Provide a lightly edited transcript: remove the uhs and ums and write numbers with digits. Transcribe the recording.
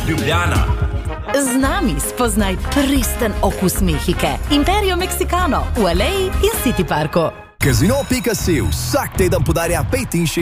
Ljubljana. Z nami spoznaj pristen okus Mehike. Imperio Mexicano v Aleji in City Parku. Casino.si vsak teden podarja 65